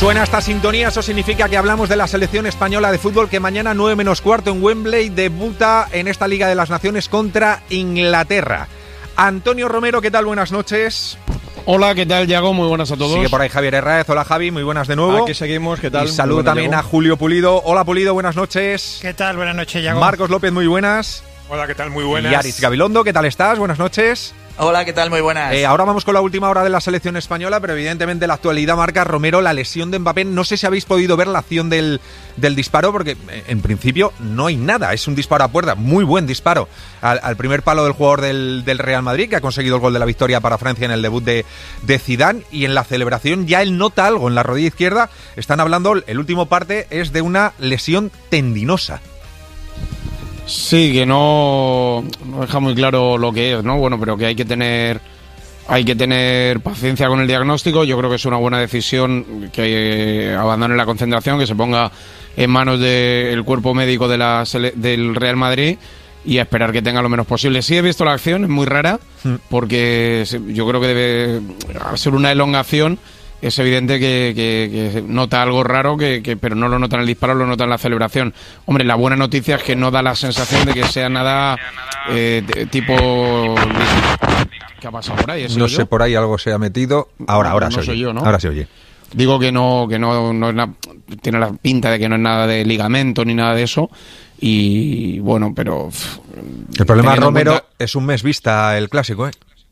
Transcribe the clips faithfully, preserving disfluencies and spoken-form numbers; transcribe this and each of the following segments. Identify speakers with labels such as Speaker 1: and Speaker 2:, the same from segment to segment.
Speaker 1: Suena esta sintonía, eso significa que hablamos de la selección española de fútbol que mañana nueve menos cuarto en Wembley debuta en esta Liga de las Naciones contra Inglaterra. Antonio Romero, ¿qué tal? Buenas noches.
Speaker 2: Hola, ¿qué tal, Yago? Muy buenas a todos.
Speaker 1: Sigue por ahí Javier Herráez. Hola, Javi, muy buenas de nuevo.
Speaker 2: Aquí seguimos, ¿qué tal?
Speaker 1: Y saludo también
Speaker 2: Yago.
Speaker 1: a Julio Pulido. Hola, Pulido, buenas noches.
Speaker 3: ¿Qué tal? Buenas noches, Yago.
Speaker 1: Marcos López, muy buenas.
Speaker 4: Hola, ¿qué tal? Muy buenas.
Speaker 1: Y Aritz Gabilondo, ¿qué tal estás? Buenas noches.
Speaker 5: Hola, ¿qué tal? Muy buenas.
Speaker 1: Eh, ahora vamos con la última hora de la selección española, pero evidentemente la actualidad marca, Romero, la lesión de Mbappé. No sé si habéis podido ver la acción del, del disparo, porque eh, en principio no hay nada. Es un disparo a puerta, muy buen disparo al, al primer palo del jugador del, del Real Madrid, que ha conseguido el gol de la victoria para Francia en el debut de, de Zidane. Y en la celebración ya él nota algo en la rodilla izquierda. Están hablando, el último parte es de una lesión tendinosa.
Speaker 2: Sí, que no, no deja muy claro lo que es, ¿no? Bueno, pero que hay que tener hay que tener paciencia con el diagnóstico. Yo creo que es una buena decisión que eh, abandone la concentración, que se ponga en manos del cuerpo médico de la, del Real Madrid y a esperar que tenga lo menos posible. Sí he visto la acción, es muy rara, porque yo creo que debe ser una elongación. Es evidente que, que, que nota algo raro, que, que, pero no lo nota en el disparo, lo nota en la celebración. Hombre, la buena noticia es que no da la sensación de que sea nada eh, de, tipo... ¿Qué ha pasado por ahí?
Speaker 1: No sé, yo? Por ahí algo se ha metido. Ahora, ahora
Speaker 2: no
Speaker 1: se oye.
Speaker 2: Soy yo, ¿no?
Speaker 1: Ahora se oye.
Speaker 2: Digo que no, que no, no es na... tiene la pinta de que no es nada de ligamento ni nada de eso. Y bueno, pero...
Speaker 1: El problema, Romero,
Speaker 2: cuenta...
Speaker 1: es un mes vista el clásico, ¿eh?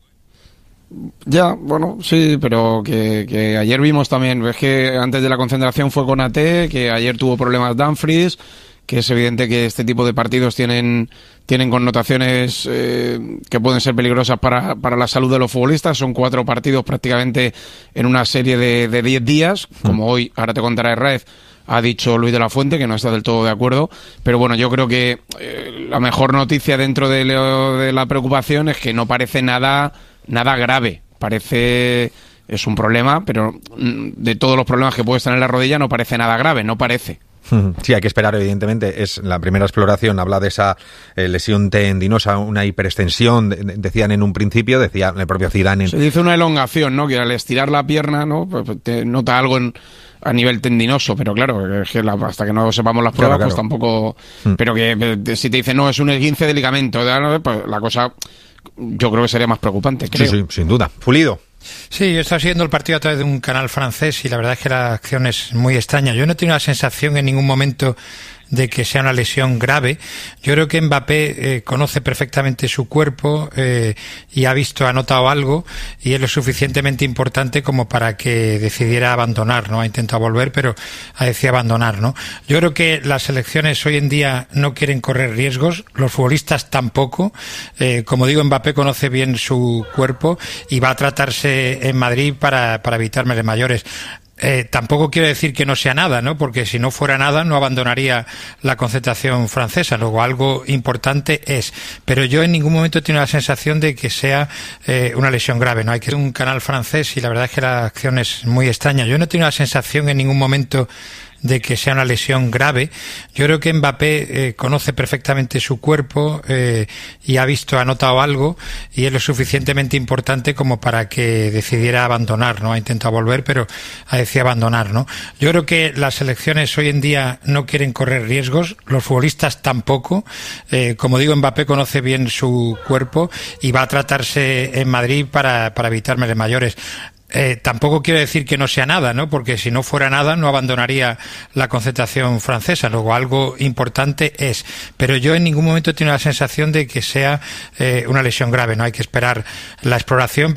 Speaker 2: Ya, bueno, sí, pero que, que ayer vimos también, ves que antes de la concentración fue con A T, que ayer tuvo problemas Dumfries, que es evidente que este tipo de partidos tienen tienen connotaciones eh, que pueden ser peligrosas para, para la salud de los futbolistas. Son cuatro partidos prácticamente en una serie de, de diez días, como hoy, ahora te contará Herráez, ha dicho Luis de la Fuente, que no está del todo de acuerdo. Pero bueno, yo creo que eh, la mejor noticia dentro de, lo, de la preocupación es que no parece nada... Nada grave, parece, es un problema, pero de todos los problemas que puede estar en la rodilla no parece nada grave, no parece.
Speaker 1: Sí, hay que esperar, evidentemente. Es la primera exploración, habla de esa eh, lesión tendinosa, una hiperextensión, de, de, decían en un principio, decía el propio Zidane. En...
Speaker 2: Se dice una elongación, ¿no? Que al estirar la pierna, ¿no? Pues te nota algo en, a nivel tendinoso, pero claro, es que la, hasta que no sepamos las pruebas, claro, claro. Pues tampoco... Mm. Pero que si te dicen, no, es un esguince de ligamento, pues la cosa... Yo creo que sería más preocupante, creo.
Speaker 1: Sí, sí, sin duda. Pulido.
Speaker 3: Sí, yo estaba siguiendo el partido a través de un canal francés y la verdad es que la acción es muy extraña. Yo no he tenido la sensación en ningún momento de que sea una lesión grave. Yo creo que Mbappé eh, conoce perfectamente su cuerpo eh, y ha visto, ha notado algo y es lo suficientemente importante como para que decidiera abandonar, ¿no? Ha intentado volver, pero ha decidido abandonar, ¿no? Yo creo que las selecciones hoy en día no quieren correr riesgos, los futbolistas tampoco. Eh, como digo, Mbappé conoce bien su cuerpo y va a tratarse en Madrid para, para evitar males mayores. Eh, tampoco quiero decir que no sea nada, ¿no? Porque si no fuera nada no abandonaría la concentración francesa. Luego algo importante es. Pero yo en ningún momento he tenido la sensación de que sea eh, una lesión grave, ¿no? Hay que ser un canal francés y la verdad es que la acción es muy extraña. Yo no he tenido la sensación en ningún momento de que sea una lesión grave. Yo creo que Mbappé eh, conoce perfectamente su cuerpo eh, y ha visto, ha notado algo y es lo suficientemente importante como para que decidiera abandonar, ¿no? Ha intentado volver, pero ha decidido abandonar, ¿no? Yo creo que las selecciones hoy en día no quieren correr riesgos, los futbolistas tampoco. Eh, como digo, Mbappé conoce bien su cuerpo y va a tratarse en Madrid para, para evitar males mayores. Eh, tampoco quiero decir que no sea nada, ¿no? Porque si no fuera nada no abandonaría la concentración francesa. Luego algo importante es. Pero yo en ningún momento he tenido la sensación de que sea eh, una lesión grave, ¿no? Hay que esperar la exploración.